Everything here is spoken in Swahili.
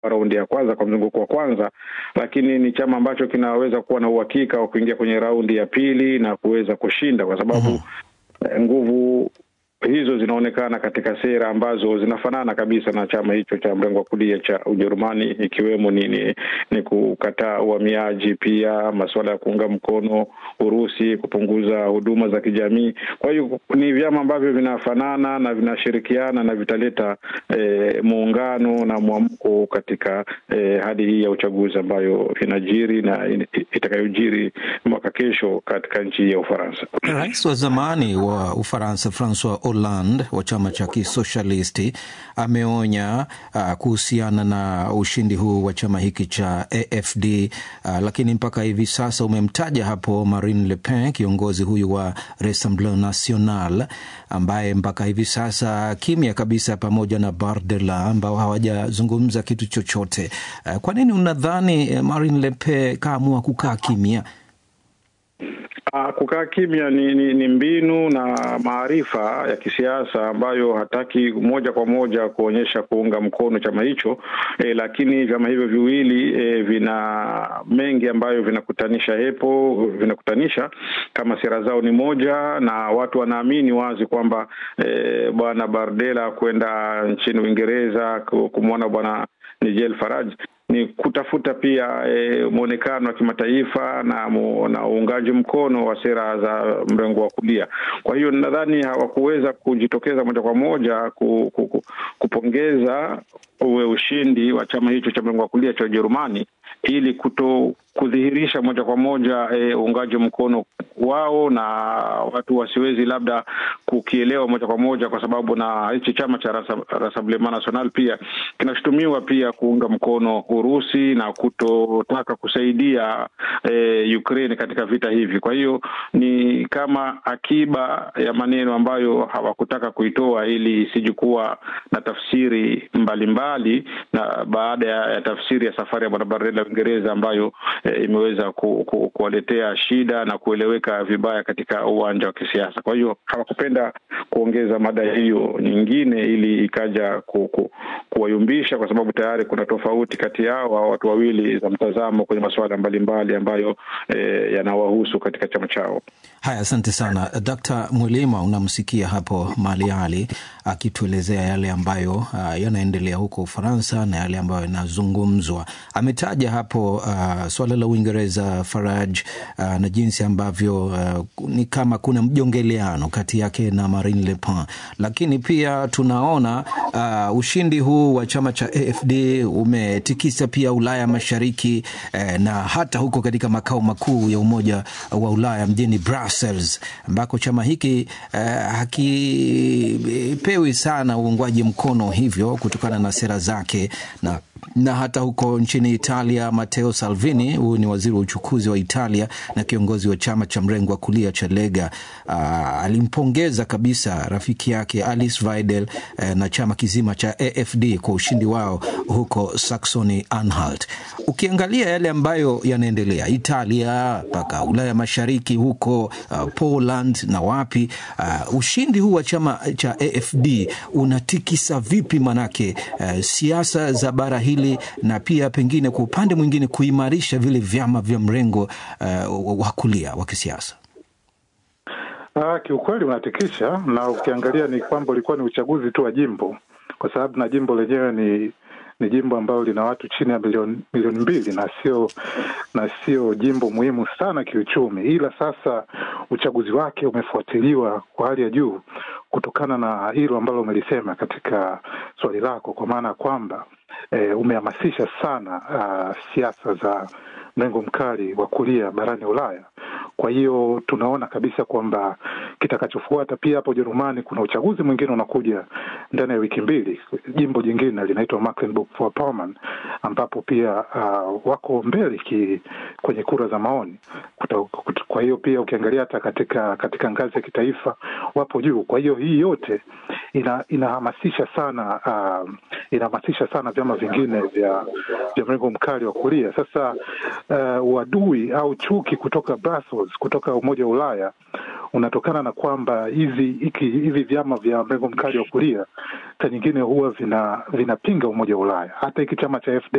raundi ya kwanza kwa mzunguko wa kwanza, lakini ni chama ambacho kinaweza kuwa na uhakika wa kuingia kwenye raundi ya pili na kuweza kushinda, kwa sababu nguvu hizo zinaonekana katika sera ambazo zinafanana kabisa na chama hicho cha mrengo wa kulia cha Ujerumani, ikiwemo ni kukataa uhamiaji, pia masuala ya kuunga mkono Urusi, kupunguza huduma za kijamii. Kwa hiyo ni vyama ambavyo vinafanana na vinashirikiana na vitaleta muungano na mwamko katika hadi hii ya uchaguzi ambayo inajiri na itakayojiri mwaka kesho katika nchi ya Ufaransa. Rais wa zamani wa Ufaransa Francois Hollande wa chama cha Kisocialisti ameonya kuhusiana na ushindi huu wa chama hiki cha AFD, lakini mpaka hivi sasa umemtaja hapo Marine Le Pen, kiongozi huyu wa Rassemblement National, ambaye mpaka hivi sasa kimya kabisa, pamoja na Bardella ambao hawajazungumza kitu chochote. Kwa nini unadhani Marine Le Pen kaamua kukaa kimya? Kukaa kimya ni mbinu na maarifa ya kisiasa ambayo hataki moja kwa moja kuonyesha kuunga mkono chama hicho, lakini vyama hivyo viwili vina mengi ambayo vinakutanisha kama sera zao ni moja, na watu wanaamini wazi kwamba bwana Bardella kwenda nchini Uingereza kumwona bwana Nigel Farage ni kutafuta pia muonekano wa kimataifa na uungaji mkono wa sera za mrengo wa kulia. Kwa hiyo nadhani hawakuweza kujitokeza moja kwa moja kupongeza ushindi wa chama hicho cha mrengo wa kulia cha Ujerumani, ili kudhihirisha moja kwa moja uungaji mkono wao, na watu wasiwezi labda kukielewa moja kwa moja, kwa sababu na hichi chama cha Rassemblement National pia kinashutumiwa pia kuunga mkono Urusi na kutotaka kusaidia Ukraine katika vita hivi. Kwa hiyo ni kama akiba ya maneno ambayo hawakutaka kuitoa ili isijikuwa na tafsiri mbalimbali, na baada ya tafsiri ya safari ya bwana Bardella Uingereza ambayo imeweza kuwaletea shida na kueleweka vibaya katika uwanja wa kisiasa. Kwa hiyo hawakupenda kuongeza mada hiyo nyingine ili ikaja kuwayumbisha, kwa sababu tayari kuna tofauti kati yao watu wawili za mtazamo kwenye masuala mbalimbali ambayo yanawahusu katika chama chao. Haya, asante sana Dr. Mwilima. Unamsikia hapo Mali Ali akituelezea yale ambayo yanaendelea huko Ufaransa na yale ambayo yanazungumzwa. Ametaja hapo swala la Uingereza, Farage, na jinsi ambavyo ni kama kuna mjongeleano kati yake na Marine Le Pen, lakini pia tunaona ushindi huu wa chama cha AFD umetikisa pia Ulaya Mashariki, na hata huko katika makao makuu ya Umoja wa Ulaya mjini Brussels, ambako chama hiki hakipewi sana uungwaji mkono hivyo kutokana na sera zake, na hata huko nchini Italia Matteo Salvini, huyu ni waziri wa uchukuzi wa Italia na kiongozi wa chama cha mrengo wa kulia cha Lega, alimpongeza kabisa rafiki yake Alice Weidel na chama kizima cha AFD kwa ushindi wao huko Saxony Anhalt. Ukiangalia yale ambayo yanaendelea Italia mpaka Ulaya Mashariki huko Poland na wapi, ushindi huu wa chama cha AFD unatikisa vipi manake siasa za bara hili, na pia pengine kwa upande mwingine kuimarisha vile vyama vya mrengo wa kulia wa kisiasa? Kiukweli unatikisha, na ukiangalia ni kwamba ulikuwa ni uchaguzi tu wa jimbo, kwa sababu na jimbo lenyewe ni jimbo ambalo lina watu chini ya milioni 2 na sio jimbo muhimu sana kiuchumi, ila sasa uchaguzi wake umefuatiliwa kwa hali ya juu kutokana na hilo ambalo umelisema katika swali lako, kwa maana kwamba umehamasisha sana siasa za mrengo mkali wa kulia barani Ulaya. Kwa hiyo tunaona kabisa kwamba kitakachofuata pia hapo Ujerumani kuna uchaguzi mwingine unakuja ndani ya wiki mbili, jimbo jingine linaitwa Mecklenburg-Vorpommern, ambapo pia wako mbele kwenye kura za maoni. Kwa hiyo pia ukiangalia hata katika ngazi ya kitaifa wapo juu. Kwa hiyo hii yote inahamasisha sana vyama vingine vya mrengo mkali wa kulia. Sasa uadui au chuki kutoka Brussels, kutoka Umoja wa Ulaya unatokana na kwamba hivi vyama vya mrengo mkali wa kulia nyingine huwa vinapinga umoja wa Ulaya. Hata hiki chama cha FD